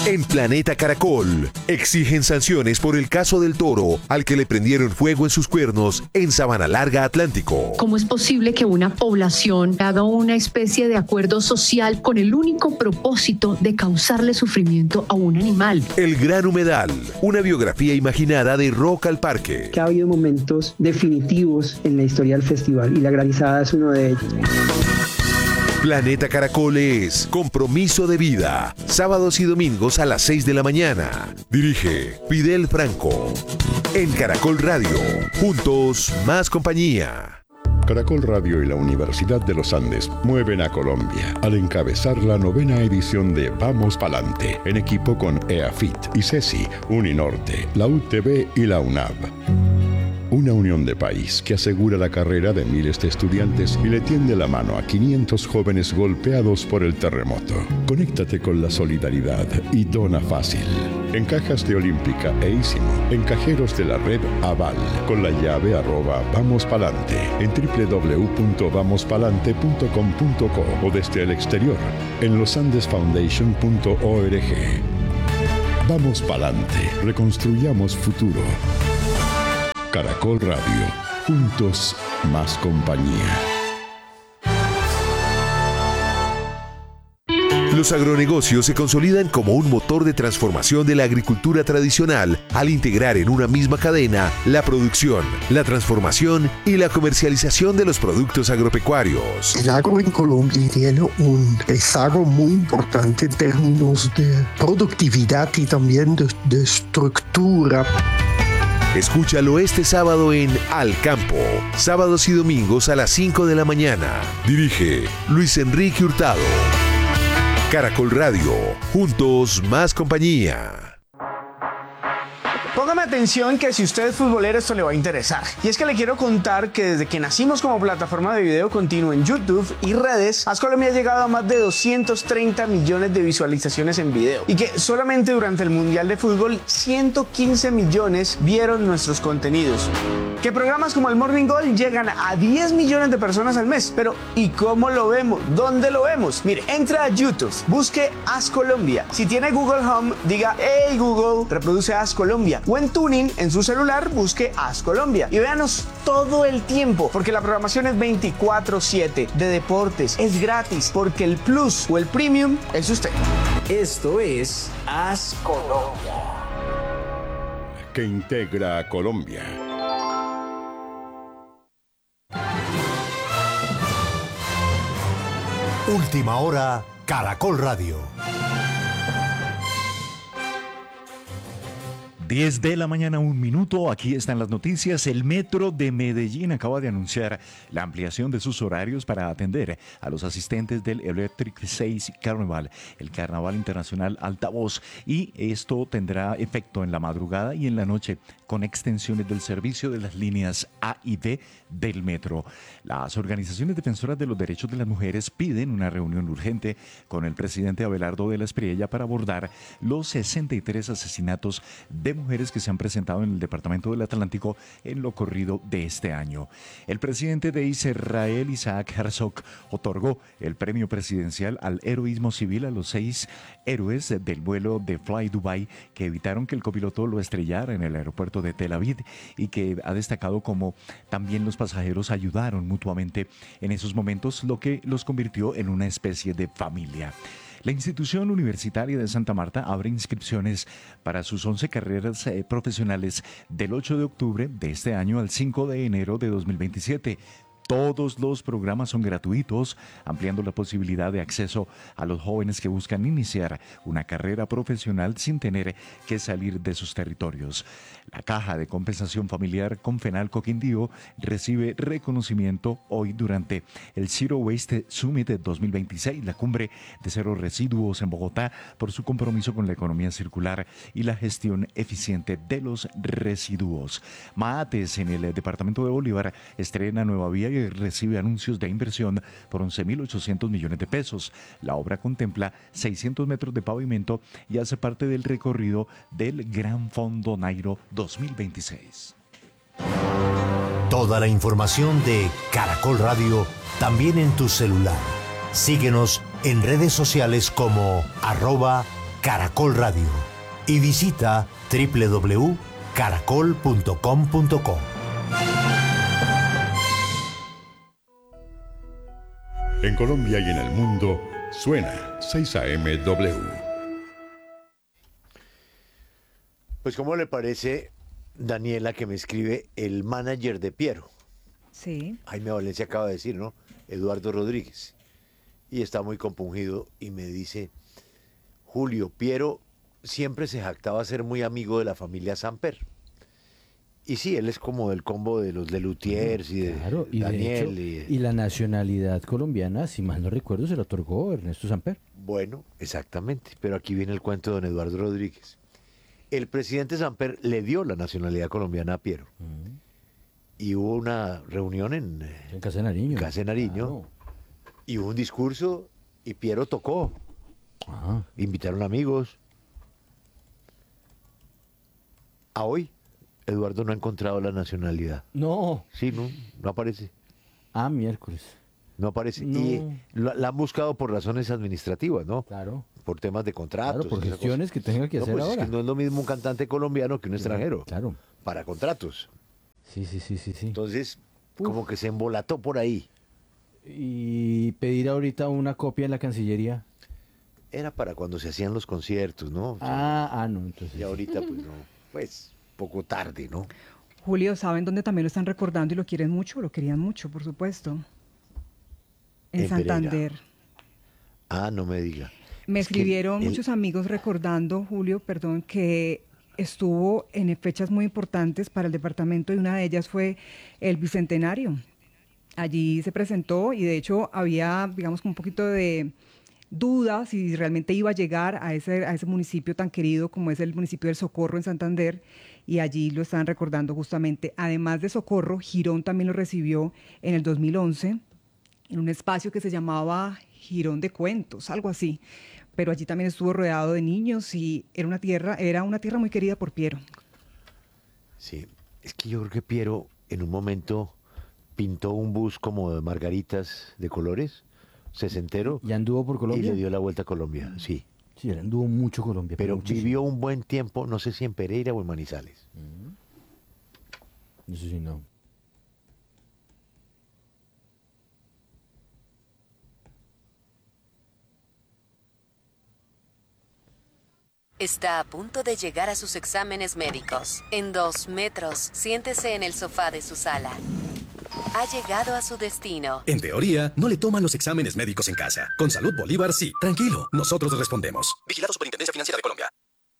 En Planeta Caracol, exigen sanciones por el caso del toro al que le prendieron fuego en sus cuernos en Sabana Larga, Atlántico. ¿Cómo es posible que una población haga una especie de acuerdo social con el único propósito de causarle sufrimiento a un animal? El Gran Humedal, una biografía imaginada de Rock al Parque. Que ha habido momentos definitivos en la historia del festival y la granizada es uno de ellos. Planeta Caracol es Compromiso de Vida. Sábados y domingos a las 6 de la mañana. Dirige Fidel Franco. En Caracol Radio. Juntos, más compañía. Caracol Radio y la Universidad de los Andes mueven a Colombia al encabezar la 9ª edición de Vamos Palante, en equipo con EAFIT, ICESI, Uninorte, la UTB y la UNAV. Una unión de país que asegura la carrera de miles de estudiantes y le tiende la mano a 500 jóvenes golpeados por el terremoto. Conéctate con la solidaridad y dona fácil. En cajas de Olímpica e Ísimo, en cajeros de la red Aval, con la llave @vamospalante, en www.vamospalante.com.co o desde el exterior, en losandesfoundation.org. Vamos Palante, reconstruyamos futuro. Caracol Radio, juntos más compañía. Los agronegocios se consolidan como un motor de transformación de la agricultura tradicional al integrar en una misma cadena la producción, la transformación y la comercialización de los productos agropecuarios. El agro en Colombia tiene un rezago muy importante en términos de productividad y también de estructura. Escúchalo este sábado en Al Campo, sábados y domingos a las 5 de la mañana. Dirige Luis Enrique Hurtado. Caracol Radio, juntos más compañía. Póngame atención que si usted es futbolero esto le va a interesar. Y es que le quiero contar que desde que nacimos como plataforma de video continuo en YouTube y redes, AzColombia ha llegado a más de 230 millones de visualizaciones en video. Y que solamente durante el Mundial de Fútbol 115 millones vieron nuestros contenidos. Que programas como el Morning Goal llegan a 10 millones de personas al mes. Pero ¿y cómo lo vemos? ¿Dónde lo vemos? Mire, entra a YouTube, busque AzColombia. Si tiene Google Home, diga "Hey Google, reproduce AzColombia". O en Tuning, en su celular, busque AzColombia. Y véanos todo el tiempo, porque la programación es 24/7, de deportes, es gratis, porque el Plus o el Premium es usted. Esto es AzColombia, que integra a Colombia. Última hora, Caracol Radio. 10 de la mañana, 1 minuto. Aquí están las noticias. El Metro de Medellín acaba de anunciar la ampliación de sus horarios para atender a los asistentes del Electric 6 Carnival, el Carnaval Internacional Altavoz. Y esto tendrá efecto en la madrugada y en la noche, con extensiones del servicio de las líneas A y D del metro. Las organizaciones defensoras de los derechos de las mujeres piden una reunión urgente con el presidente Abelardo de la Espriella para abordar los 63 asesinatos de mujeres que se han presentado en el Departamento del Atlántico en lo corrido de este año. El presidente de Israel, Isaac Herzog, otorgó el premio presidencial al heroísmo civil a los 6 héroes del vuelo de Fly Dubai que evitaron que el copiloto lo estrellara en el aeropuerto de Tel Aviv, y que ha destacado como también los pasajeros ayudaron mutuamente en esos momentos, lo que los convirtió en una especie de familia. La institución universitaria de Santa Marta abre inscripciones para sus 11 carreras profesionales del 8 de octubre de este año al 5 de enero de 2027. Todos los programas son gratuitos, ampliando la posibilidad de acceso a los jóvenes que buscan iniciar una carrera profesional sin tener que salir de sus territorios. La Caja de Compensación Familiar Confenalco Quindío recibe reconocimiento hoy durante el Zero Waste Summit 2026, la cumbre de cero residuos en Bogotá, por su compromiso con la economía circular y la gestión eficiente de los residuos. Maates, en el departamento de Bolívar, estrena nueva vía y recibe anuncios de inversión por 11.800 millones de pesos. La obra contempla 600 metros de pavimento y hace parte del recorrido del Gran Fondo Nairo 2026. Toda la información de Caracol Radio también en tu celular. Síguenos en redes sociales como Caracol Radio. Y visita www.caracol.com.co. En Colombia y en el mundo, suena 6AMW. Pues, ¿cómo le parece, Daniela, que me escribe el manager de Piero? Sí. Jaime Valencia acaba de decir, ¿no? Eduardo Rodríguez. Y está muy compungido y me dice, Julio, Piero siempre se jactaba ser muy amigo de la familia Samper. Y sí, él es como del combo de los Lelutiers y de Daniel. De hecho, y la nacionalidad colombiana, si mal no recuerdo, se la otorgó Ernesto Samper. Bueno, exactamente. Pero aquí viene el cuento de don Eduardo Rodríguez. El presidente Samper le dio la nacionalidad colombiana a Piero. Y hubo una reunión en Casa de Nariño. Casa de Nariño. Claro. Y hubo un discurso y Piero tocó. Ajá. Invitaron amigos. A hoy, Eduardo no ha encontrado la nacionalidad. No. Sí, no aparece. Ah, miércoles. No aparece. No. Y la han buscado por razones administrativas, ¿no? Claro. Por temas de contratos. Claro, por gestiones que tenga que hacer pues ahora. Es que no es lo mismo un cantante colombiano que un extranjero. Claro. Para contratos. Sí. Entonces, como que se embolató por ahí. Y pedir ahorita una copia en la Cancillería. Era para cuando se hacían los conciertos, ¿no? No, entonces. Y ahorita, pues no. Pues, poco tarde, ¿no? Julio, ¿saben dónde también lo están recordando y lo quieren mucho? Lo querían mucho, por supuesto. En Santander. Pereira. No me diga. Me escribieron muchos amigos recordando, Julio, que estuvo en fechas muy importantes para el departamento y una de ellas fue el Bicentenario. Allí se presentó y de hecho había, digamos, un poquito de dudas si realmente iba a llegar a ese municipio tan querido como es el municipio del Socorro en Santander, y allí lo están recordando justamente. Además de Socorro, Girón también lo recibió en el 2011 en un espacio que se llamaba Girón de Cuentos, algo así. Pero allí también estuvo rodeado de niños y era una tierra muy querida por Piero. Sí, es que yo creo que Piero en un momento pintó un bus como de margaritas de colores, sesentero. ¿Y anduvo por Colombia? Y le dio la vuelta a Colombia, sí. Sí, él anduvo mucho Colombia. Pero vivió un buen tiempo, no sé si en Pereira o en Manizales. No sé si no. Está a punto de llegar a sus exámenes médicos. En 2 metros, siéntese en el sofá de su sala. Ha llegado a su destino. En teoría, no le toman los exámenes médicos en casa. Con Salud Bolívar, sí. Tranquilo, nosotros respondemos. Vigilado Superintendencia Financiera de Colombia.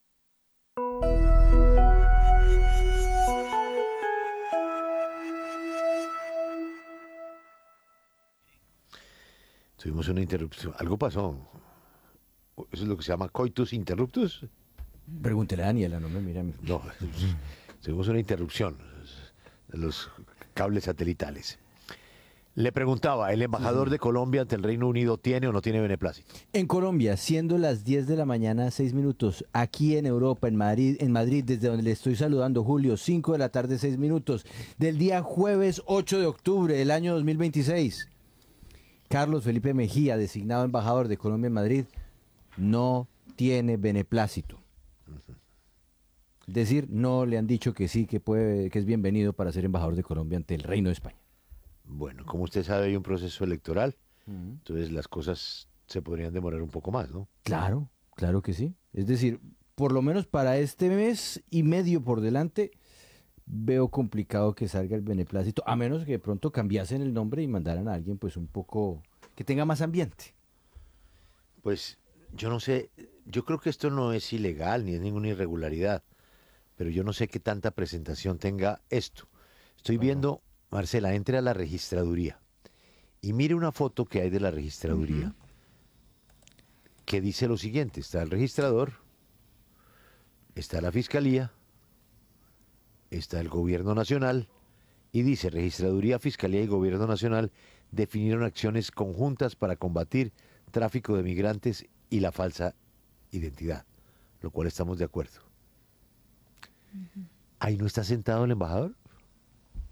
Tuvimos una interrupción. Algo pasó. ¿Eso es lo que se llama coitus interruptus? Pregúntele a Daniela, no me mire a mí. No, tuvimos una interrupción de los cables satelitales. Le preguntaba, ¿el embajador de Colombia ante el Reino Unido tiene o no tiene beneplácito? En Colombia, siendo las 10 de la mañana, 6 minutos. Aquí en Europa, en Madrid, desde donde le estoy saludando, Julio, 5 de la tarde, 6 minutos. Del día jueves 8 de octubre del año 2026. Carlos Felipe Mejía, designado embajador de Colombia en Madrid, no tiene beneplácito. Es decir, no le han dicho que sí, que es bienvenido para ser embajador de Colombia ante el Reino de España. Bueno, como usted sabe, hay un proceso electoral, entonces las cosas se podrían demorar un poco más, ¿no? Claro, claro que sí. Es decir, por lo menos para este mes y medio por delante, veo complicado que salga el beneplácito, a menos que de pronto cambiasen el nombre y mandaran a alguien pues un poco que tenga más ambiente. Pues yo no sé, yo creo que esto no es ilegal ni es ninguna irregularidad, pero yo no sé qué tanta presentación tenga esto. Estoy viendo, Marcela, entre a la registraduría y mire una foto que hay de la registraduría que dice lo siguiente: está el registrador, está la fiscalía, está el gobierno nacional y dice: Registraduría, Fiscalía y Gobierno Nacional definieron acciones conjuntas para combatir tráfico de migrantes y la falsa identidad, lo cual estamos de acuerdo. ¿Ahí no está sentado el embajador?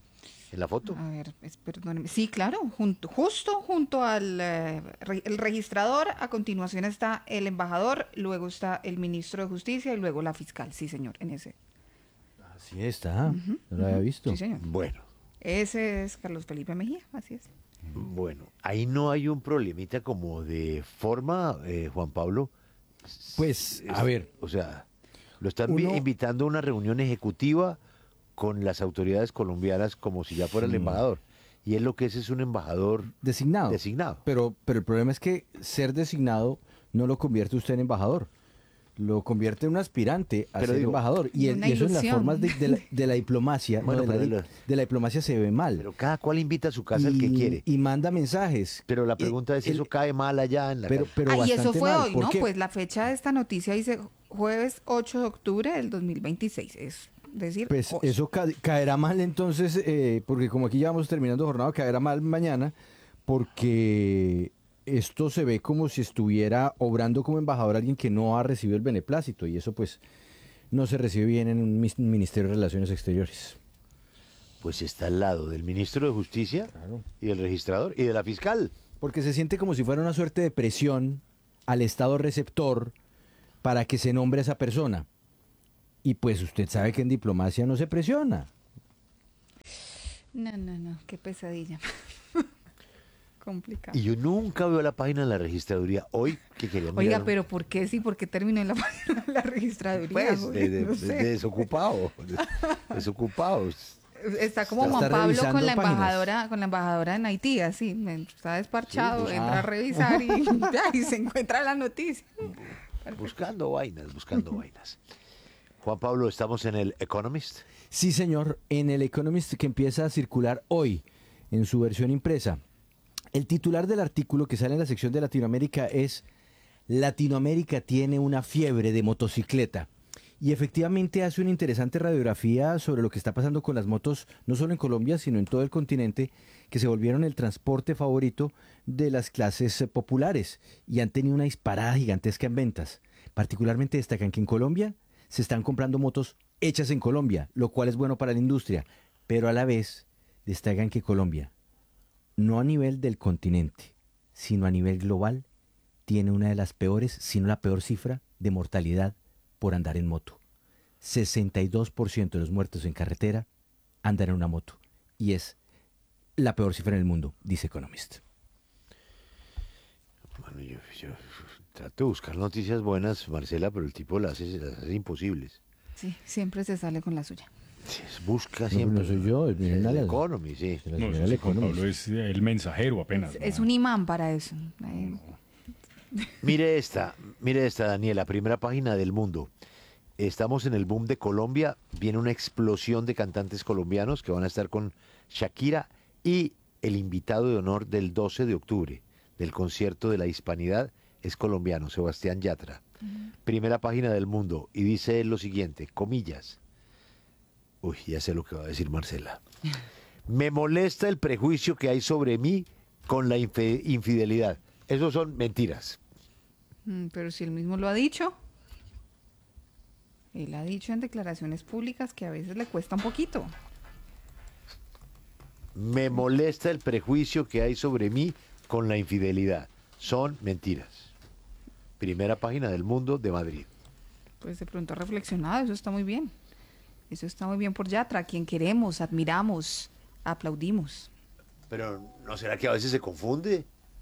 en la foto. A ver, perdóneme. Sí, claro, justo junto al el registrador, a continuación está el embajador, luego está el ministro de Justicia y luego la fiscal. Sí, señor, en ese. Así está, no lo había visto. Sí, señor. Bueno. Ese es Carlos Felipe Mejía, así es. Bueno, ahí no hay un problemita como de forma, Juan Pablo. Pues, a ver. O sea, lo están invitando a una reunión ejecutiva con las autoridades colombianas como si ya fuera el embajador. Y él lo que es un embajador designado. Pero el problema es que ser designado no lo convierte usted en embajador. Lo convierte en un aspirante a ser embajador. Y eso en las formas de la diplomacia, bueno, de la diplomacia se ve mal. Pero cada cual invita a su casa al que quiere. Y manda mensajes. Pero la pregunta es si eso cae mal allá en la casa. Y eso fue hoy, ¿no? Pues la fecha de esta noticia dice jueves 8 de octubre del 2026. Es decir, pues eso caerá mal entonces, porque como aquí ya vamos terminando jornada, caerá mal mañana, porque esto se ve como si estuviera obrando como embajador alguien que no ha recibido el beneplácito, y eso pues no se recibe bien en un Ministerio de Relaciones Exteriores. Pues está al lado del ministro de Justicia y del registrador y de la fiscal. Porque se siente como si fuera una suerte de presión al Estado receptor para que se nombre a esa persona. Y pues usted sabe que en diplomacia no se presiona. No, qué pesadilla. Complicado. Y yo nunca veo la página de la registraduría. Hoy que quería mirar. Oiga, pero ¿por qué sí? ¿Por qué terminó en la página de la registraduría? Pues, no sé. Desocupado. Desocupados. Está como Juan Pablo con la embajadora en Haití, así, está desparchado, entra a revisar y se encuentra la noticia. Buscando vainas. Juan Pablo, ¿estamos en el Economist? Sí, señor, en el Economist, que empieza a circular hoy en su versión impresa. El titular del artículo que sale en la sección de Latinoamérica es Latinoamérica tiene una fiebre de motocicleta. Y efectivamente hace una interesante radiografía sobre lo que está pasando con las motos, no solo en Colombia, sino en todo el continente, que se volvieron el transporte favorito de las clases populares y han tenido una disparada gigantesca en ventas. Particularmente destacan que en Colombia se están comprando motos hechas en Colombia, lo cual es bueno para la industria, pero a la vez destacan que Colombia, no a nivel del continente, sino a nivel global, tiene una de las peores, si no la peor cifra de mortalidad por andar en moto. 62% de los muertos en carretera andan en una moto. Y es la peor cifra en el mundo, dice Economist. Bueno, yo trato de buscar noticias buenas, Marcela, pero el tipo las hace imposibles. Sí, siempre se sale con la suya. Sí, busca siempre. No soy yo, es el Economy, sí. No, Pablo es el mensajero apenas. Es un imán para eso. Mire esta, Daniela, primera página del Mundo. Estamos en el boom de Colombia, viene una explosión de cantantes colombianos que van a estar con Shakira y el invitado de honor del 12 de octubre del concierto de la Hispanidad es colombiano, Sebastián Yatra. Primera página del Mundo, y dice él lo siguiente, comillas. Uy, ya sé lo que va a decir Marcela. Me molesta el prejuicio que hay sobre mí con la infidelidad. Eso son mentiras. Pero si él mismo lo ha dicho. Él ha dicho en declaraciones públicas que a veces le cuesta un poquito. Me molesta el prejuicio que hay sobre mí con la infidelidad. Son mentiras. Primera página del Mundo de Madrid. Pues de pronto ha reflexionado, eso está muy bien. Eso está muy bien por Yatra, a quien queremos, admiramos, aplaudimos. Pero ¿no será que a veces se confunde?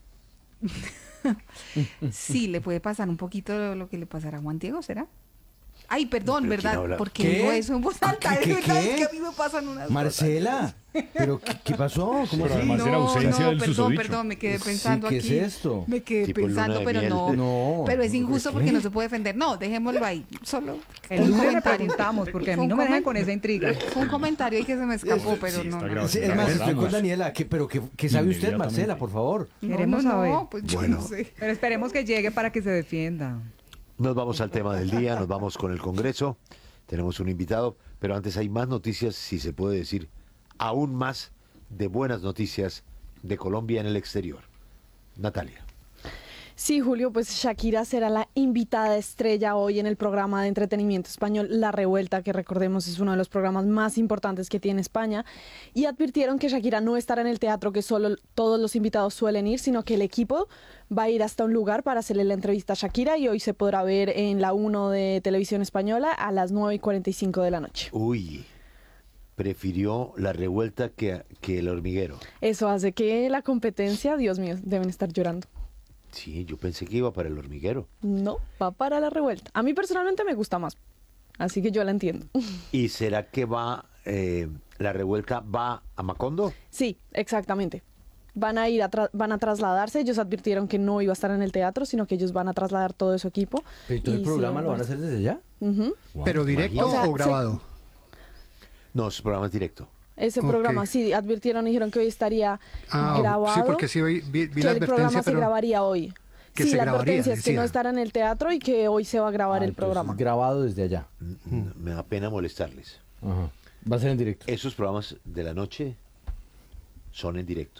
Sí, le puede pasar un poquito lo que le pasará a Juan Diego, ¿será? Ay, perdón, ¿verdad? Porque digo eso en voz alta. Es verdad, es que a mí me pasan unas Marcela, ¿pero qué pasó? ¿Cómo así? Perdón, me quedé pensando aquí. ¿Qué es esto? Me quedé pensando, pero no. Pero es injusto porque no se puede defender. No, dejémoslo ahí. Solo el lunes le preguntamos, porque a mí no me dejan con esa intriga. Fue un comentario ahí que se me escapó, pero no. Es más, estoy con Daniela. ¿Pero qué sabe usted, Marcela, por favor? Queremos saber. Pues yo no sé. Pero esperemos que llegue para que se defienda. Nos vamos al tema del día, nos vamos con el Congreso, tenemos un invitado, pero antes hay más noticias, si se puede decir, aún más de buenas noticias de Colombia en el exterior. Natalia. Sí, Julio, pues Shakira será la invitada estrella hoy en el programa de entretenimiento español La Revuelta, que recordemos es uno de los programas más importantes que tiene España, y advirtieron que Shakira no estará en el teatro que solo todos los invitados suelen ir, sino que el equipo va a ir hasta un lugar para hacerle la entrevista a Shakira y hoy se podrá ver en la 1 de Televisión Española a las 9:45 de la noche. Uy, prefirió La Revuelta que El Hormiguero. Eso hace que la competencia, Dios mío, deben estar llorando. Sí, yo pensé que iba para El Hormiguero. No, va para La Revuelta. A mí personalmente me gusta más, así que yo la entiendo. ¿Y será que va, La Revuelta va a Macondo? Sí, exactamente. Van a ir van a trasladarse. Ellos advirtieron que no iba a estar en el teatro, sino que ellos van a trasladar todo su equipo. ¿Pero todo el programa lo van a hacer desde allá? ¿Pero directo o grabado? No, su programa es directo. Ese programa, sí, advirtieron y dijeron que hoy estaría grabado. Sí, porque sí vi que la el advertencia, programa se pero grabaría hoy. que sí, se la grabaría, advertencia es que decía. no estará en el teatro y que hoy se va a grabar el programa. Grabado desde allá. Me da pena molestarles. Ajá. Va a ser en directo. Esos programas de la noche son en directo.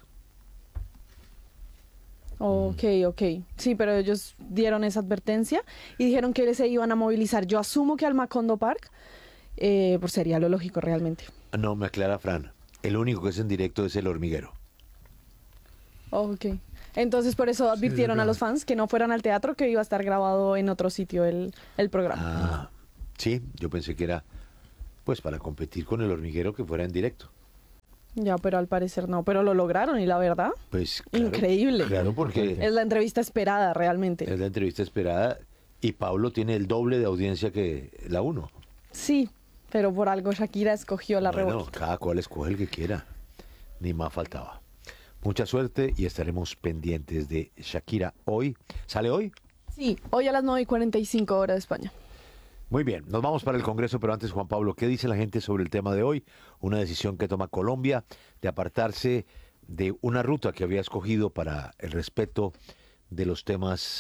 Ok. Sí, pero ellos dieron esa advertencia y dijeron que se iban a movilizar. Yo asumo que al Macondo Park, pues sería lo lógico realmente. No, me aclara Fran. El único que es en directo es El Hormiguero. Ok. Entonces por eso advirtieron a los fans que no fueran al teatro, que iba a estar grabado en otro sitio el programa. Ah, sí, yo pensé que era pues para competir con El Hormiguero que fuera en directo. Ya, pero al parecer no. Pero lo lograron y la verdad, Pues claro, increíble. Claro, porque Es la entrevista esperada realmente. es la entrevista esperada y Pablo tiene el doble de audiencia que la 1. Sí, pero por algo Shakira escogió La Bueno, Revuelta. cada cual escoge el que quiera. Ni más faltaba. Mucha suerte y estaremos pendientes de Shakira hoy. ¿Sale hoy? Sí, hoy a las 9:45 hora de España. Muy bien, nos vamos para el Congreso, pero antes, Juan Pablo, ¿qué dice la gente sobre el tema de hoy? Una decisión que toma Colombia de apartarse de una ruta que había escogido para el respeto de los temas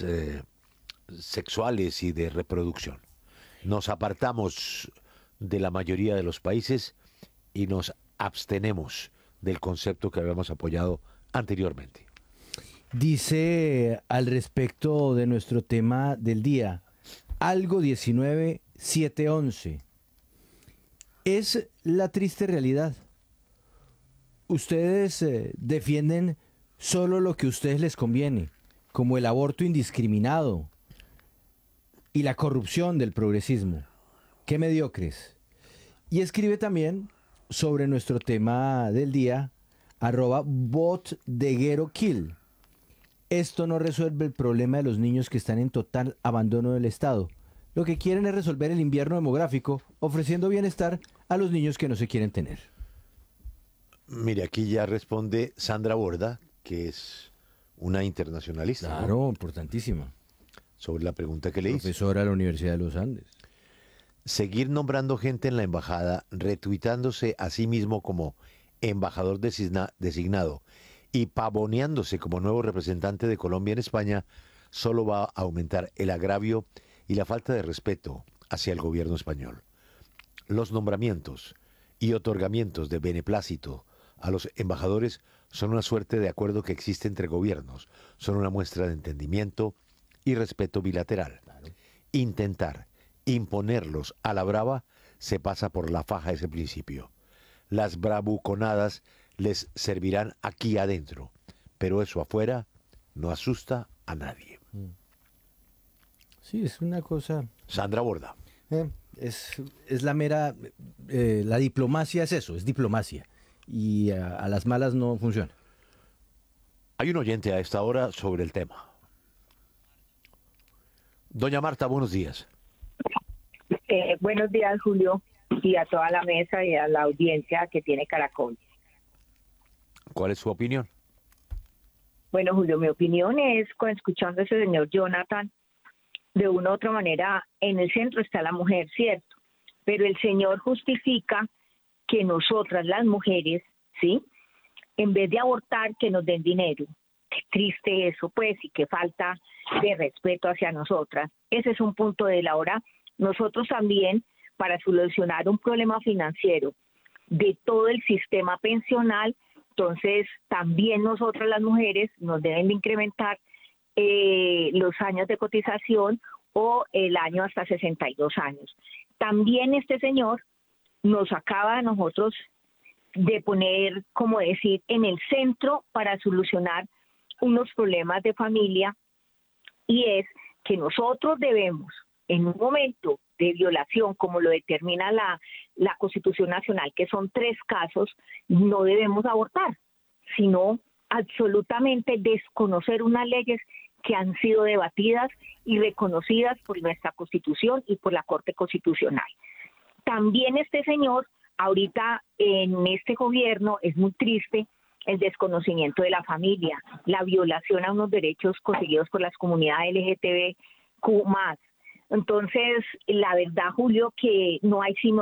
sexuales y de reproducción. Nos apartamos de la mayoría de los países y nos abstenemos del concepto que habíamos apoyado anteriormente. Dice al respecto de nuestro tema del día, algo 19-711. Es la triste realidad. Ustedes defienden solo lo que a ustedes les conviene, como el aborto indiscriminado y la corrupción del progresismo. ¡Qué mediocres! Y escribe también sobre nuestro tema del día, @botdeguerokill. Esto no resuelve el problema de los niños que están en total abandono del Estado. Lo que quieren es resolver el invierno demográfico, ofreciendo bienestar a los niños que no se quieren tener. Mire, aquí ya responde Sandra Borda, que es una internacionalista. Claro, ¿no? importantísima. Sobre la pregunta que le hice. Profesora de la Universidad de los Andes. Seguir nombrando gente en la embajada, retuitándose a sí mismo como embajador designado y pavoneándose como nuevo representante de Colombia en España, solo va a aumentar el agravio y la falta de respeto hacia el gobierno español. Los nombramientos y otorgamientos de beneplácito a los embajadores son una suerte de acuerdo que existe entre gobiernos, son una muestra de entendimiento y respeto bilateral. Intentar imponerlos a la brava se pasa por la faja ese principio. Las bravuconadas les servirán aquí adentro, pero eso afuera no asusta a nadie. Sí, es una cosa... Sandra Borda. Es la mera... la diplomacia es eso, es diplomacia. Y a las malas no funciona. Hay un oyente a esta hora sobre el tema. Doña Marta, buenos días. Buenos días, Julio, y a toda la mesa y a la audiencia que tiene Caracol. ¿Cuál es su opinión? Bueno, Julio, mi opinión es, escuchando a ese señor Jonathan, de una u otra manera, en el centro está la mujer, ¿cierto? Pero el señor justifica que nosotras, las mujeres, ¿sí?, en vez de abortar, que nos den dinero. Qué triste eso, pues, y qué falta de respeto hacia nosotras. Ese es un punto de la hora. Nosotros también, para solucionar un problema financiero de todo el sistema pensional, entonces también nosotras las mujeres nos deben de incrementar los años de cotización o el año hasta 62 años. También este señor nos acaba a nosotros de poner, como decir, en el centro para solucionar unos problemas de familia, y es que nosotros debemos, en un momento de violación, como lo determina la Constitución Nacional, que son 3 casos, no debemos abortar, sino absolutamente desconocer unas leyes que han sido debatidas y reconocidas por nuestra Constitución y por la Corte Constitucional. También este señor, ahorita en este gobierno, es muy triste el desconocimiento de la familia, la violación a unos derechos conseguidos por las comunidades LGTBQ+. Entonces, la verdad, Julio, que no hay sino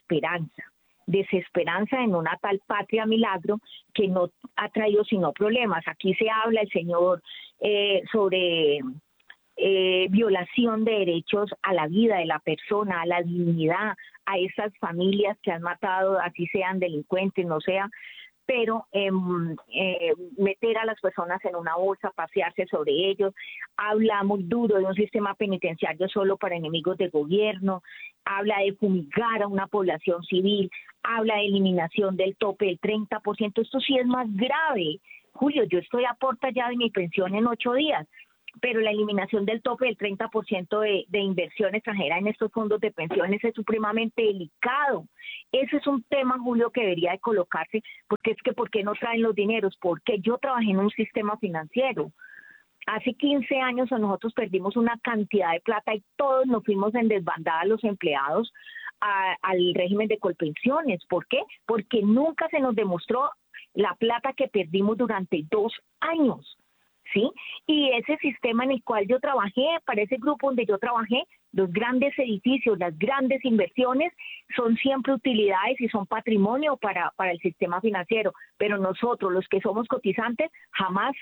desesperanza en una tal patria milagro que no ha traído sino problemas. Aquí se habla el señor sobre violación de derechos a la vida de la persona, a la dignidad, a esas familias que han matado, así sean delincuentes, no sea, pero meter a las personas en una bolsa, pasearse sobre ellos. Habla muy duro de un sistema penitenciario solo para enemigos del gobierno, habla de fumigar a una población civil, habla de eliminación del tope del 30%. Esto sí es más grave. Julio, yo estoy a puerta ya de mi pensión en 8 días, pero la eliminación del tope del 30% de inversión extranjera en estos fondos de pensiones es supremamente delicado. Ese es un tema, Julio, que debería de colocarse, porque es que ¿por qué no traen los dineros? Porque yo trabajé en un sistema financiero. Hace 15 años nosotros perdimos una cantidad de plata y todos nos fuimos en desbandada los empleados al régimen de colpensiones. ¿Por qué? Porque nunca se nos demostró la plata que perdimos durante 2 años. ¿Sí? Y ese sistema en el cual yo trabajé, para ese grupo donde yo trabajé, los grandes edificios, las grandes inversiones son siempre utilidades y son patrimonio para el sistema financiero, pero nosotros, los que somos cotizantes, jamás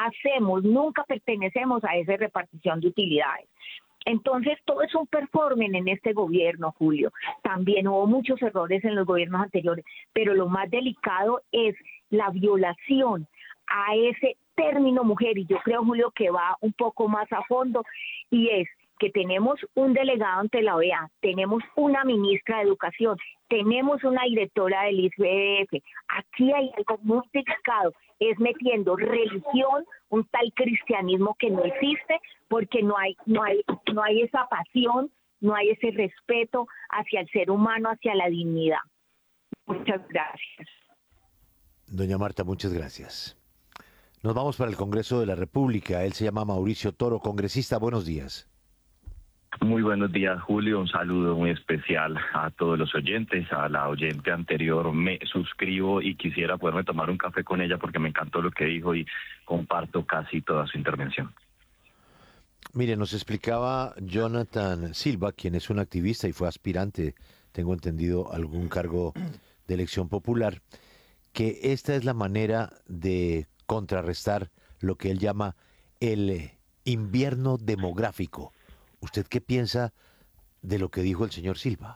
nunca pertenecemos a esa repartición de utilidades. Entonces, todo es un performance en este gobierno, Julio. También hubo muchos errores en los gobiernos anteriores, pero lo más delicado es la violación a ese término mujer, y yo creo, Julio, que va un poco más a fondo, y es que tenemos un delegado ante la OEA, tenemos una ministra de Educación, tenemos una directora del ICBF. Aquí hay algo muy delicado, es metiendo religión, un tal cristianismo que no existe, porque no hay esa pasión, no hay ese respeto hacia el ser humano, hacia la dignidad. Muchas gracias. Doña Marta, muchas gracias. Nos vamos para el Congreso de la República. Él se llama Mauricio Toro. Congresista, buenos días. Muy buenos días, Julio. Un saludo muy especial a todos los oyentes. A la oyente anterior me suscribo y quisiera poderme tomar un café con ella porque me encantó lo que dijo y comparto casi toda su intervención. Mire, nos explicaba Jonathan Silva, quien es un activista y fue aspirante, tengo entendido, a algún cargo de elección popular, que esta es la manera de contrarrestar lo que él llama el invierno demográfico. ¿Usted qué piensa de lo que dijo el señor Silva?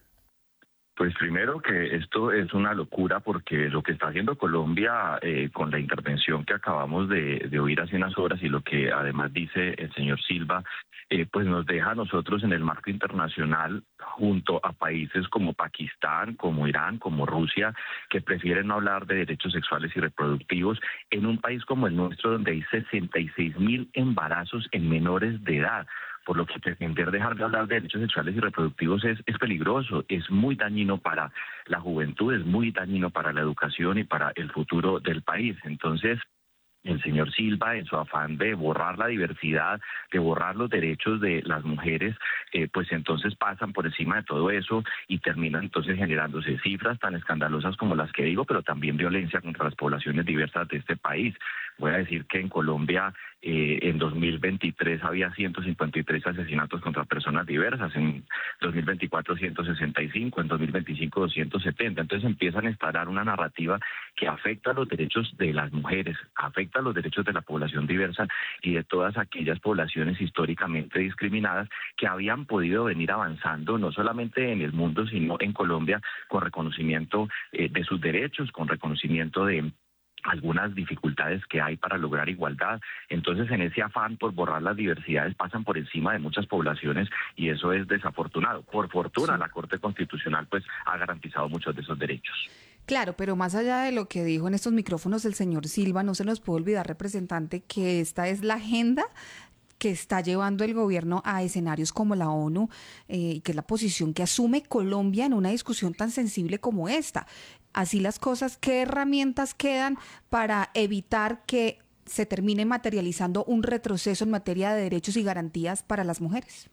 Pues primero que esto es una locura porque lo que está haciendo Colombia con la intervención que acabamos de oír hace unas horas y lo que además dice el señor Silva, pues nos deja a nosotros en el marco internacional junto a países como Pakistán, como Irán, como Rusia, que prefieren no hablar de derechos sexuales y reproductivos, en un país como el nuestro donde hay 66.000 embarazos en menores de edad. Por lo que pretender dejar de hablar de derechos sexuales y reproductivos es peligroso, es muy dañino para la juventud, es muy dañino para la educación y para el futuro del país. Entonces, el señor Silva, en su afán de borrar la diversidad, de borrar los derechos de las mujeres, pues entonces pasan por encima de todo eso y terminan entonces generándose cifras tan escandalosas como las que digo, pero también violencia contra las poblaciones diversas de este país. Voy a decir que en Colombia en 2023 había 153 asesinatos contra personas diversas, en 2024 165, en 2025 270. Entonces empiezan a instalar una narrativa que afecta a los derechos de las mujeres, afecta a los derechos de la población diversa y de todas aquellas poblaciones históricamente discriminadas que habían podido venir avanzando no solamente en el mundo, sino en Colombia con reconocimiento de sus derechos, con reconocimiento de algunas dificultades que hay para lograr igualdad. Entonces, en ese afán por borrar las diversidades, pasan por encima de muchas poblaciones y eso es desafortunado. Por fortuna, la Corte Constitucional pues ha garantizado muchos de esos derechos. Claro, pero más allá de lo que dijo en estos micrófonos el señor Silva, no se nos puede olvidar, representante, que esta es la agenda que está llevando el gobierno a escenarios como la ONU, que es la posición que asume Colombia en una discusión tan sensible como esta. Así las cosas, ¿qué herramientas quedan para evitar que se termine materializando un retroceso en materia de derechos y garantías para las mujeres?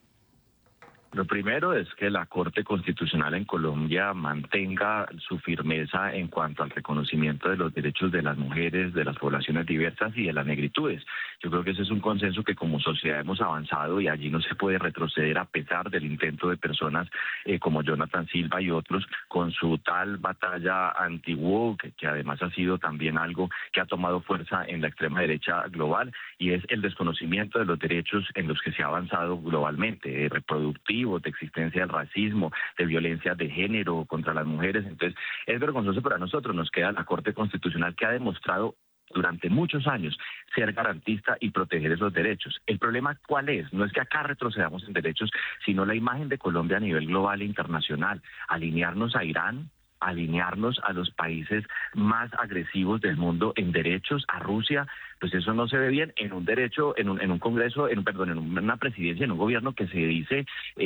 Lo primero es que la Corte Constitucional en Colombia mantenga su firmeza en cuanto al reconocimiento de los derechos de las mujeres, de las poblaciones diversas y de las negritudes. Yo creo que ese es un consenso que como sociedad hemos avanzado y allí no se puede retroceder a pesar del intento de personas como Jonathan Silva y otros con su tal batalla anti-woke, que además ha sido también algo que ha tomado fuerza en la extrema derecha global, y es el desconocimiento de los derechos en los que se ha avanzado globalmente, reproductivos, de existencia del racismo, de violencia de género contra las mujeres. Entonces, es vergonzoso para nosotros. Nos queda la Corte Constitucional que ha demostrado durante muchos años ser garantista y proteger esos derechos. El problema, ¿cuál es? No es que acá retrocedamos en derechos, sino la imagen de Colombia a nivel global e internacional. Alinearnos a Irán, alinearnos a los países más agresivos del mundo en derechos, a Rusia, pues eso no se ve bien en un derecho, en un Congreso, en una presidencia, en un gobierno que se dice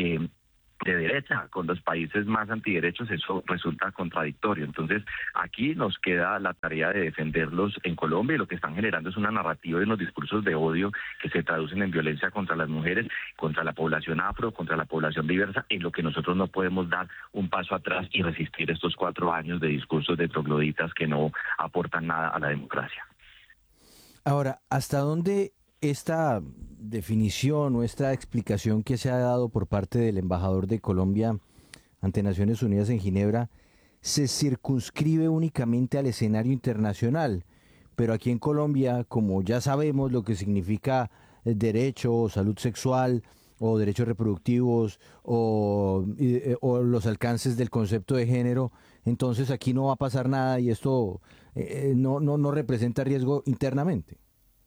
de derecha, con los países más antiderechos, eso resulta contradictorio. Entonces, aquí nos queda la tarea de defenderlos en Colombia, y lo que están generando es una narrativa y unos discursos de odio que se traducen en violencia contra las mujeres, contra la población afro, contra la población diversa, en lo que nosotros no podemos dar un paso atrás y resistir estos 4 años de discursos de trogloditas que no aportan nada a la democracia. Ahora, ¿hasta dónde esta definición o esta explicación que se ha dado por parte del embajador de Colombia ante Naciones Unidas en Ginebra se circunscribe únicamente al escenario internacional? Pero aquí en Colombia, como ya sabemos lo que significa derecho o salud sexual o derechos reproductivos o los alcances del concepto de género, entonces aquí no va a pasar nada y esto no representa riesgo internamente.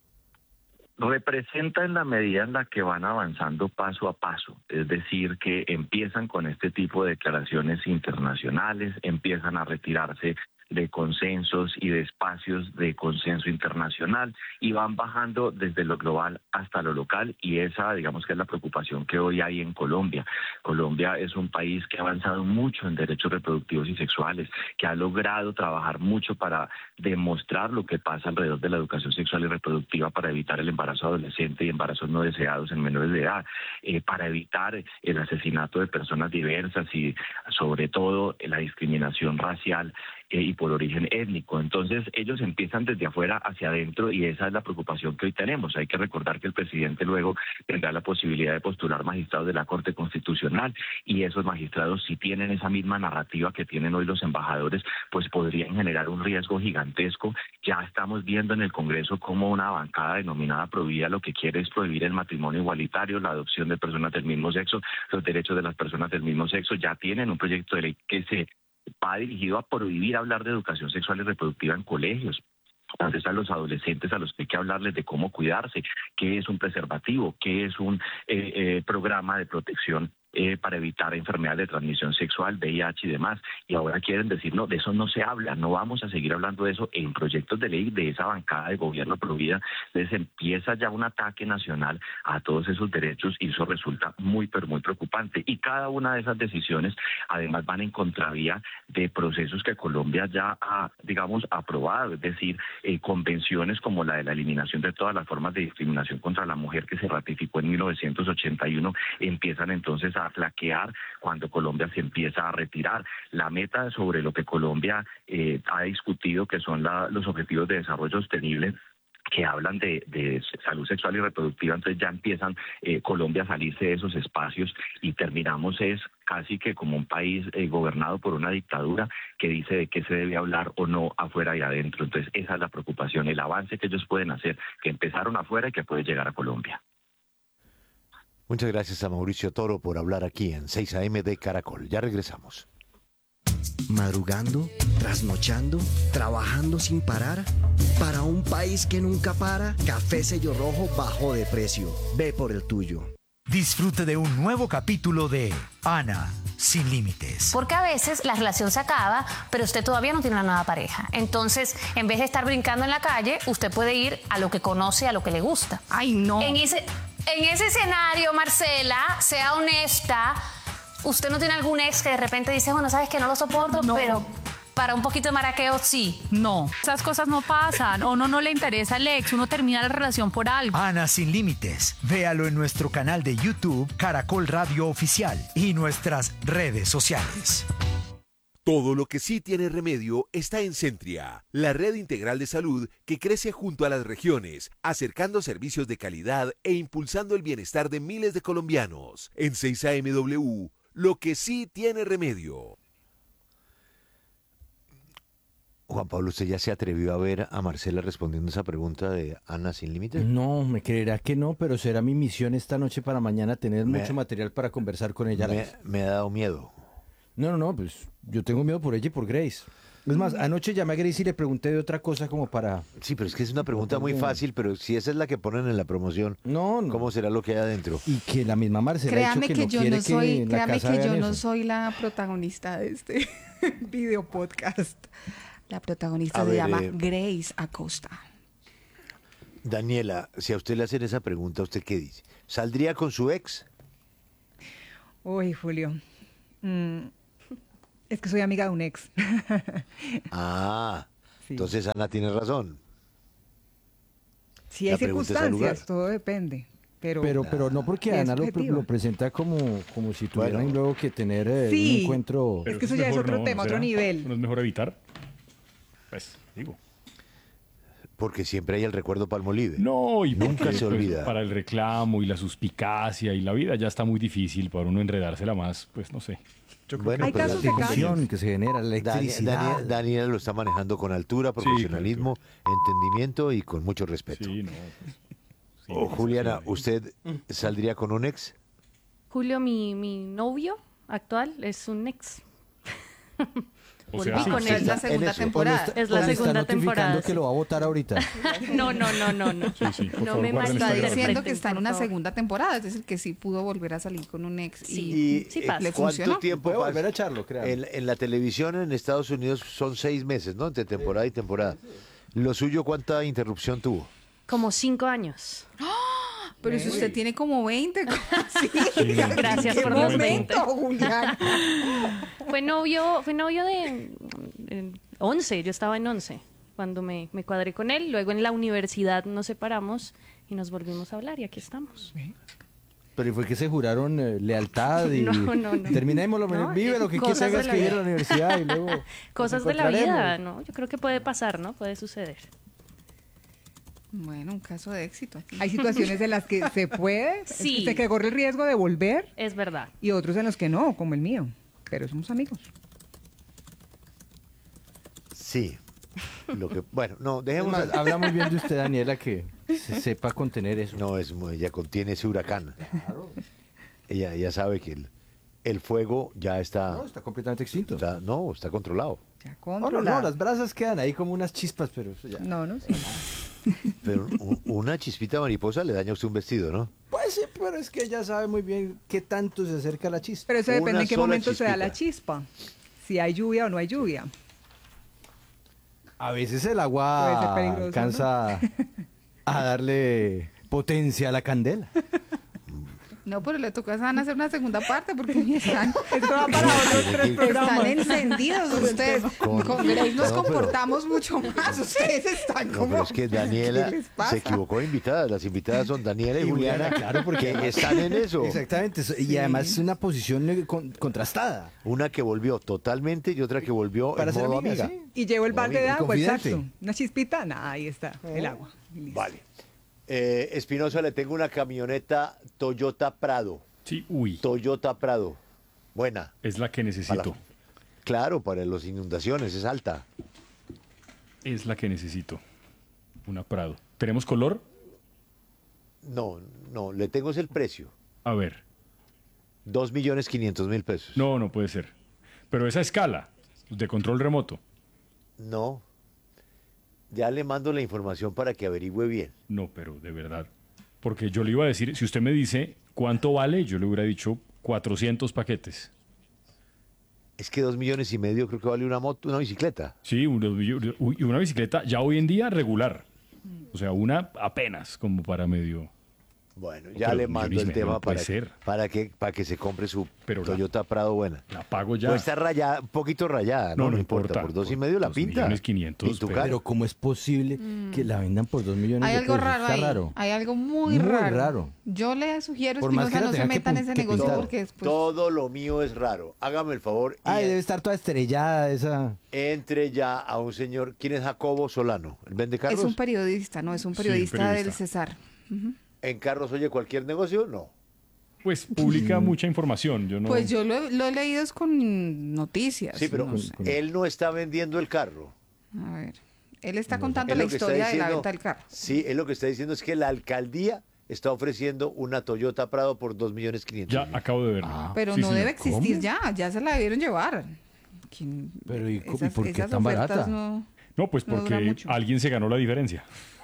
Representa en la medida en la que van avanzando paso a paso, es decir, que empiezan con este tipo de declaraciones internacionales, empiezan a retirarse de consensos y de espacios de consenso internacional y van bajando desde lo global hasta lo local, y esa, digamos, que es la preocupación que hoy hay en Colombia. Colombia es un país que ha avanzado mucho en derechos reproductivos y sexuales, que ha logrado trabajar mucho para demostrar lo que pasa alrededor de la educación sexual y reproductiva para evitar el embarazo adolescente y embarazos no deseados en menores de edad, para evitar el asesinato de personas diversas y sobre todo la discriminación racial y por origen étnico. Entonces ellos empiezan desde afuera hacia adentro y esa es la preocupación que hoy tenemos. Hay que recordar que el presidente luego tendrá la posibilidad de postular magistrados de la Corte Constitucional, y esos magistrados, si tienen esa misma narrativa que tienen hoy los embajadores, pues podrían generar un riesgo gigantesco. Ya estamos viendo en el Congreso cómo una bancada denominada Provida lo que quiere es prohibir el matrimonio igualitario, la adopción de personas del mismo sexo, los derechos de las personas del mismo sexo. Ya tienen un proyecto de ley que se va dirigido a prohibir hablar de educación sexual y reproductiva en colegios. Entonces a los adolescentes a los que hay que hablarles de cómo cuidarse, qué es un preservativo, qué es un programa de protección para evitar enfermedades de transmisión sexual, VIH y demás, y ahora quieren decir, no, de eso no se habla, no vamos a seguir hablando de eso en proyectos de ley de esa bancada de gobierno Provida. Entonces empieza ya un ataque nacional a todos esos derechos y eso resulta muy, pero muy preocupante. Y cada una de esas decisiones además van en contravía de procesos que Colombia ya ha, digamos, aprobado, es decir, convenciones como la de la eliminación de todas las formas de discriminación contra la mujer que se ratificó en 1981, empiezan entonces a flaquear cuando Colombia se empieza a retirar. La meta sobre lo que Colombia ha discutido, que son los objetivos de desarrollo sostenible, que hablan de salud sexual y reproductiva, entonces ya empiezan Colombia a salirse de esos espacios y terminamos es casi que como un país gobernado por una dictadura que dice de qué se debe hablar o no afuera y adentro. Entonces esa es la preocupación, el avance que ellos pueden hacer, que empezaron afuera y que puede llegar a Colombia. Muchas gracias a Mauricio Toro por hablar aquí en 6 AM de Caracol. Ya regresamos. Madrugando, trasnochando, trabajando sin parar. Para un país que nunca para, Café Sello Rojo bajó de precio. Ve por el tuyo. Disfrute de un nuevo capítulo de Ana sin límites. Porque a veces la relación se acaba, pero usted todavía no tiene una nueva pareja. Entonces, en vez de estar brincando en la calle, usted puede ir a lo que conoce, a lo que le gusta. Ay, no. En ese escenario, Marcela, sea honesta. ¿Usted no tiene algún ex que de repente dice, bueno, sabes que no lo soporto, pero para un poquito de maraqueo sí? No, esas cosas no pasan. O no le interesa el ex, uno termina la relación por algo. Ana sin límites. Véalo en nuestro canal de YouTube, Caracol Radio Oficial, y nuestras redes sociales. Todo lo que sí tiene remedio está en Centria, la red integral de salud que crece junto a las regiones, acercando servicios de calidad e impulsando el bienestar de miles de colombianos. En 6 AMW, lo que sí tiene remedio. Juan Pablo, ¿usted ya se atrevió a ver a Marcela respondiendo esa pregunta de Ana sin límites? No, me creerá que no, pero será mi misión esta noche para mañana tener mucho material para conversar con ella. Me ha dado miedo. No, pues yo tengo miedo por ella y por Grace. Es más, anoche llamé a Grace y le pregunté de otra cosa como para... Sí, pero es que es una pregunta muy fácil, pero si esa es la que ponen en la promoción, ¿cómo será lo que hay adentro? Y que la misma Marcela Créame ha dicho que yo no soy, en la créame casa que yo vean no eso. soy la protagonista de este video podcast. La protagonista A se ver, llama Grace Acosta. Daniela, si a usted le hacen esa pregunta, ¿usted qué dice? ¿Saldría con su ex? Uy, Julio. Es que soy amiga de un ex. Entonces Ana tiene razón. Si hay circunstancias, todo depende. Pero no porque Ana lo presenta como si tuvieran luego que tener un encuentro. Es que eso ya es otro tema, otro nivel. ¿No es mejor evitar? Pues, digo. Porque siempre hay el recuerdo Palmolive. No, y nunca porque, se olvida. Para el reclamo y la suspicacia y la vida ya está muy difícil para uno enredársela más, pues no sé. Bueno, hay casos de casos. Que se genera electricidad. Daniela lo está manejando con altura, profesionalismo, entendimiento y con mucho respeto. Sí, no. Juliana, ¿usted saldría con un ex? Julio, mi novio actual es un ex. O sea, Volví con él la segunda temporada. Es la segunda temporada. Que lo va a votar ahorita. No. No me está diciendo que está en una segunda temporada, es decir, que sí pudo volver a salir con un ex y pasa. le ¿Cuánto funcionó. tiempo Puede pasa? volver a echarlo, créame. En la televisión en Estados Unidos son 6 meses, ¿no? Entre temporada y temporada. ¿Lo suyo cuánta interrupción tuvo? Como 5 años. Pero si usted tiene como 20, ¿cómo así? Gracias ¿Qué por los momento, 20. Julián? Fue novio de 11, yo estaba en 11 cuando me cuadré con él. Luego en la universidad nos separamos y nos volvimos a hablar y aquí estamos. Pero fue que se juraron lealtad y No. terminémoslo, vive lo que cosas quieras de que la ir a la universidad y luego cosas de la vida, ¿no? Yo creo que puede pasar, ¿no? Puede suceder. Bueno, un caso de éxito. Hay situaciones en las que se puede, Sí. que corre el riesgo de volver, Es verdad. y otros en los que no, como el mío. Pero somos amigos. Sí. Bueno, no, dejemos. Habla muy bien de usted, Daniela, que se sepa contener eso. No, ella contiene ese huracán. Ella sabe que el fuego ya está. No, está completamente extinto. Está controlado. Ya No, las brasas quedan ahí como unas chispas, pero eso ya. No, sí. Pero una chispita mariposa le daña a usted un vestido, ¿no? Pues sí, pero es que ella sabe muy bien qué tanto se acerca a la chispa. Pero eso depende Una en qué sola momento se da chispita. la chispa. Si hay lluvia o no hay lluvia. A veces el Puede ser agua peligroso, alcanza a darle potencia a la candela. No, pero le tocó a Ana hacer una segunda parte porque están, Esto va para otros 3 programas. están encendidos ustedes. Con Grace nos No, pero- comportamos mucho más. Ustedes están No, como... pero es que Daniela ¿Qué les pasa? se equivocó de invitadas. Las invitadas son Daniela y Juliana, claro, porque que están en eso. Exactamente, y además es una posición contrastada. Una que volvió totalmente y otra que volvió Para en ser modo amiga, amiga. sí. Y llevo el balde de amigo, agua, confidente. exacto. Una chispita, nada, ahí está, el agua. Y listo. Vale. Espinosa, le tengo una camioneta Toyota Prado. Sí, Toyota Prado. Buena. Es la que necesito. Claro, para las inundaciones, es alta. Es la que necesito. Una Prado. ¿Tenemos color? No, le tengo es el precio. A ver. 2.500.000 pesos. No puede ser. Pero esa escala. De control remoto. No. Ya le mando la información para que averigüe bien. No, pero de verdad. Porque yo le iba a decir, si usted me dice cuánto vale, yo le hubiera dicho 400 paquetes. Es que 2,5 millones creo que vale una moto, una bicicleta. Sí, una bicicleta ya hoy en día regular. O sea, una apenas como para medio. Bueno, ya Pero le mando el tema para que se compre su Toyota Prado buena. La pago ya. Pues está rayada, un poquito rayada, no importa. Por 2,5 la pinta. 2,500,000. Pero ¿cómo es posible que la vendan por 2 millones Hay de algo pesos? raro Está ahí. raro. Hay algo muy raro. Yo le sugiero, Por más Espinosa, que la no se tenga que meta en ese que negocio pintar. porque después... Todo lo mío es raro. Hágame el favor. Ay, debe estar toda estrellada esa. Entre ya a un señor. ¿Quién es Jacobo Solano? ¿El vende carros? Es un periodista, ¿no? Es un periodista del Cesar. Ujú. ¿En carros oye cualquier negocio? No. Pues publica mucha información. Yo no... Pues yo lo he leído es con noticias. Sí, pero no sé. él no está vendiendo el carro. A ver, él está contando Él la lo que está historia de la diciendo- venta del carro. Sí, él lo que está diciendo es que la alcaldía está ofreciendo una Toyota Prado por 2,500,000. Ya acabo de verlo. Pero Sí, no señor. debe existir ya se la debieron llevar. Pero ¿y Esas- por qué esas tan ofertas barata? No, pues no dura porque mucho. alguien se ganó la diferencia.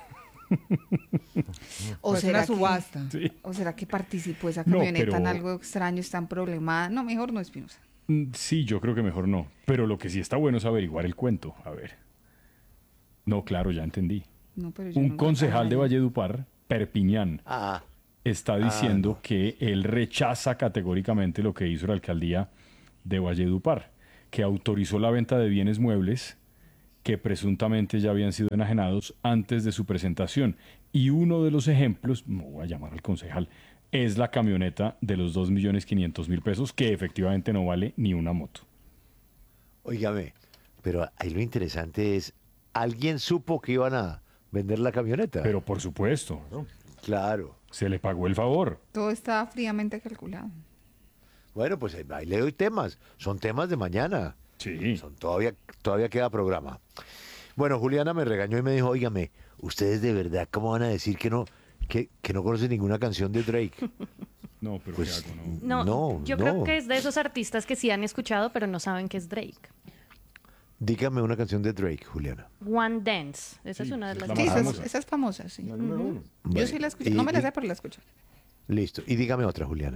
¿O Pues será una subasta. Sí. ¿O será que participó esa No, camioneta en pero- algo extraño, está en problemada? No, mejor no, Espinosa. Sí, yo creo que mejor no. Pero lo que sí está bueno es averiguar el cuento. A ver. No, claro, ya entendí. No, pero yo Un no concejal de trabajaba ahí. Valledupar, Perpiñán, está diciendo que él rechaza categóricamente lo que hizo la alcaldía de Valledupar, que autorizó la venta de bienes muebles que presuntamente ya habían sido enajenados antes de su presentación. Y uno de los ejemplos, no voy a llamar al concejal, es la camioneta de los 2,500,000 pesos, que efectivamente no vale ni una moto. Óigame, pero ahí lo interesante es, ¿alguien supo que iban a vender la camioneta? Pero por supuesto. Claro. Se le pagó el favor. Todo está fríamente calculado. Bueno, pues ahí le doy temas. Son temas de mañana. Sí. Todavía queda programa. Bueno, Juliana me regañó y me dijo, óigame, ¿ustedes de verdad cómo van a decir que no conocen ninguna canción de Drake? No, pero pues, ¿qué hago? No, yo creo que es de esos artistas que sí han escuchado, pero no saben que es Drake. Dígame una canción de Drake, Juliana. One Dance. Esa es una de las Sí, más esa es famosa, sí. Ujú. Yo Bueno, sí la escuché. y- No me la y- sé, pero la escuché. Listo. Y dígame otra, Juliana.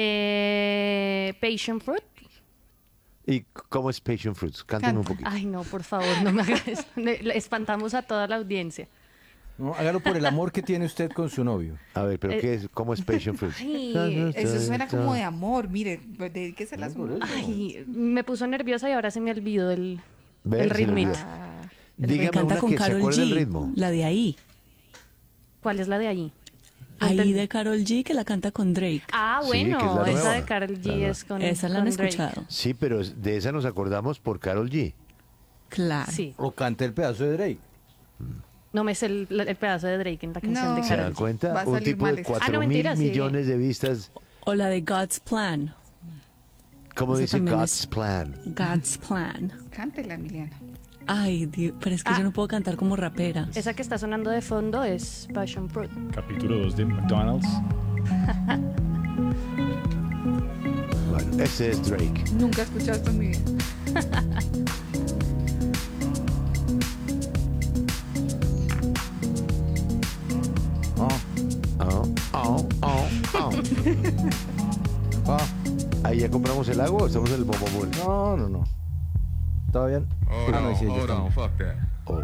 Passion Fruit. ¿Y cómo es Passion Fruits? Cántame un poquito. Ay, no, por favor, no me hagas eso. Le espantamos a toda la audiencia. No, hágalo por el amor que tiene usted con su novio. A ver, ¿pero cómo es Passion Fruits? Ay, eso suena como de amor. Mire, dedíquese las Ay, me puso nerviosa y ahora se me olvidó el Ve, se le ritmito. olvidó. Me Dígame encanta una con que se Karol acuerde G. del ritmo. La de ahí. ¿Cuál es la de ahí? Ahí de Karol G que la canta con Drake. Ah, Sí, que es la bueno, esa nueva. de Karol G Claro. es con Esa la han con Drake. escuchado. Sí, pero de esa nos acordamos por Karol G. Claro. Sí. O canta el pedazo de Drake. No me es el pedazo de Drake en la canción No. de ¿Se Karol dan G. cuenta? Va a Un salir tipo mal de eso. 4 mentira, mil sí. millones de vistas. O la de God's Plan. ¿Cómo Esa dice también God's es- Plan? God's Plan. Cántela, Emiliana. Ay, Dios, pero es que yo no puedo cantar como rapera. Esa que está sonando de fondo es Passion Fruit. Capítulo 2 de McDonald's. Bueno, ese es Drake. Nunca he escuchado esto en mi vida. Ahí ya compramos el agua o estamos en el bombomol. No. ¿Todavía? Hold on, sí, ellos hold on, también. fuck that.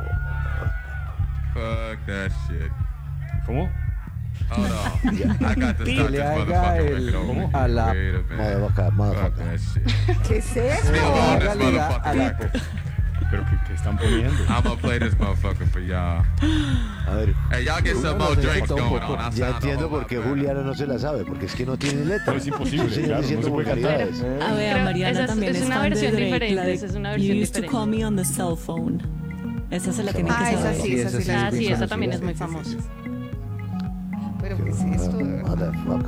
Fuck that shit. ¿Cómo? Hold on. I got to Que start le this haga motherfucking el- record over. a la- Wait a minute. Motherfucker. Fuck that shit. ¿Qué es eso? Still on this Hágale la- motherfucking a la- record. ¿Pero qué están poniendo? I'm gonna play this motherfucker for y'all. A ver. Hey, y'all get some more drinks going on. I Ya sound a entiendo whole por lot qué better. Juliana no se la sabe, porque es que no tiene letra. Es imposible, Un señor claro, diciendo no se puede vulgaridades. A ver, Pero Mariana esa es- también es es una fan de versión Drake. diferente, La de esa es una You versión used to diferente. call me on the cell phone. Esa se la tienen que Ah, esa saber. sí, esa sí la Ah, sí, escuché. esa también es muy famosa. Pero ¿qué es esto? de verdad? Motherfucker.